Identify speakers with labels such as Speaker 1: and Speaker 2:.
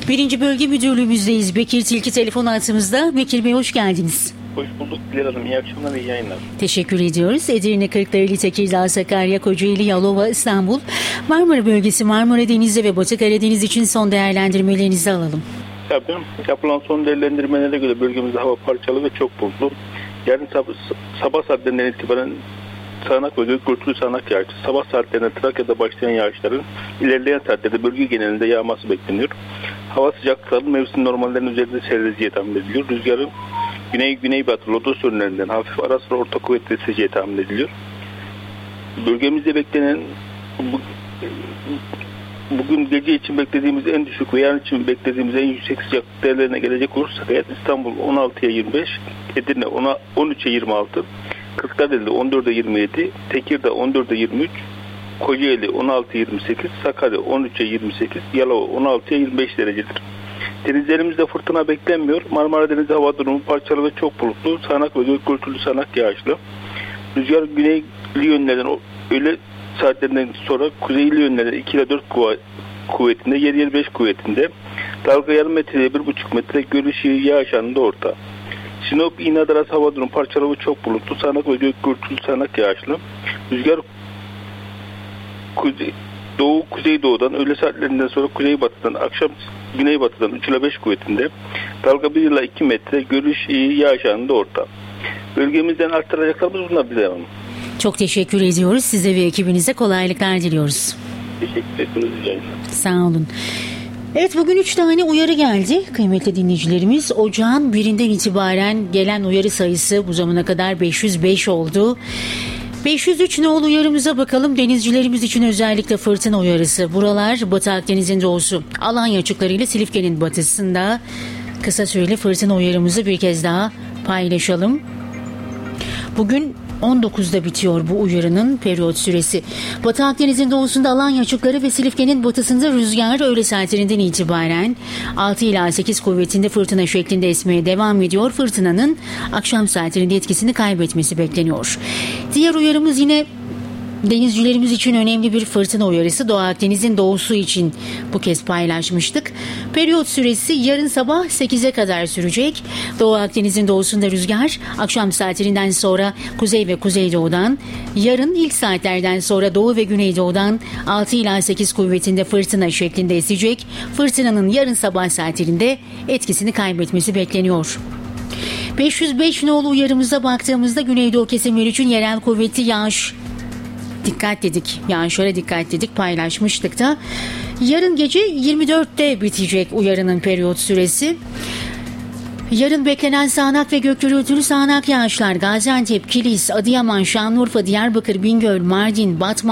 Speaker 1: Birinci Bölge Müdürlüğümüzdeyiz. Bekir Tilki telefon hattımızda. Bekir Bey hoş geldiniz.
Speaker 2: Hoş bulduk Diler Hanım. İyi akşamlar, iyi yayınlar.
Speaker 1: Teşekkür ediyoruz. Edirne, Kırklareli, Tekirdağ, Sakarya, Kocaeli, Yalova, İstanbul, Marmara bölgesi, Marmara Denizi ve Batı Karadeniz için son değerlendirmelerinizi alalım.
Speaker 2: Yapılan son değerlendirmelere göre bölgemizde hava parçalı ve çok bulutlu. Yarın sabah saatlerinden itibaren sağanak ve gürültülü sağanak yağış. Sabah saatlerinde Trakya'da başlayan yağışların ilerleyen saatlerde bölge genelinde yağması bekleniyor. Hava sıcaklıkları mevsim normallerinin üzerinde seyredeceği tahmin ediliyor. Rüzgarın güneybatı lodos yönlerinden hafif ara sıra orta kuvvetli eseceği tahmin ediliyor. Bölgemizde beklenen bugün gece için beklediğimiz en düşük ve yarın için beklediğimiz en yüksek sıcaklık değerlerine gelecek olursak eğer İstanbul 16'ya 25, Edirne 13'e 26, Kırklareli 14'e 27, Tekirdağ 14'e 23, Kocaeli 16'ya 28, Sakarya 13'e 28, Yalova 16'ya 25 derecedir. Denizlerimizde fırtına beklenmiyor. Marmara Denizi hava durumu parçalı ve çok bulutlu. Sağanak ve gürültülü sağanak yağışlı. Rüzgar güneyli yönlerden öğle saatlerinden sonra kuzeyli yönlerden 2 ile 4 kuvvetinde, yer yer 5 kuvvetinde. Dalga yarım metreye 1,5 metre, görüş yağış anında orta. Sinop, İğne arası hava durumu parçalı ve çok bulutlu. Sağanak ve gürültülü sağanak yağışlı. Rüzgar kuzeydoğudan öğle saatlerinden sonra kuzeybatıdan, akşam güneybatıdan 3 ile 5 kuvvetinde. Dalga 1 ile 2 metre, görüş iyi, yağış anında orta. Bölgemizden aktaracaklarımız bunlar Diler Hanım.
Speaker 1: Çok teşekkür ediyoruz. Size ve ekibinize kolaylıklar diliyoruz.
Speaker 2: Teşekkür ederiz.
Speaker 1: Sağ olun. Evet, bugün 3 tane uyarı geldi kıymetli dinleyicilerimiz. Ocağın 1'inden itibaren gelen uyarı sayısı bu zamana kadar 505 oldu. 503 nolu uyarımıza bakalım. Denizcilerimiz için özellikle fırtına uyarısı. Buralar Batı Akdeniz'in doğusu, Alanya açıklarıyla Silifke'nin batısında kısa süreli fırtına uyarımızı bir kez daha paylaşalım. Bugün 19'da bitiyor bu uyarının periyot süresi. Batı Akdeniz'in doğusunda Alanya açıkları ve Silifke'nin batısında rüzgar öğle saatlerinden itibaren 6 ila 8 kuvvetinde fırtına şeklinde esmeye devam ediyor. Fırtınanın akşam saatlerinde etkisini kaybetmesi bekleniyor. Diğer uyarımız yine denizcilerimiz için önemli bir fırtına uyarısı. Doğu Akdeniz'in doğusu için bu kez paylaşmıştık. Periyot süresi yarın sabah 8'e kadar sürecek. Doğu Akdeniz'in doğusunda rüzgar akşam saatlerinden sonra kuzey ve kuzeydoğudan, yarın ilk saatlerden sonra doğu ve güneydoğudan 6 ila 8 kuvvetinde fırtına şeklinde esecek. Fırtınanın yarın sabah saatlerinde etkisini kaybetmesi bekleniyor. 505 nolu uyarımıza baktığımızda Güneydoğu kesimleri için yerel kuvvetli yağış yağışlara dikkat dedik, paylaşmıştık da. Yarın gece 24'te bitecek uyarının periyot süresi. Yarın beklenen sağanak ve gök gürültülü sağanak yağışlar Gaziantep, Kilis, Adıyaman, Şanlıurfa, Diyarbakır, Bingöl, Mardin, Batman,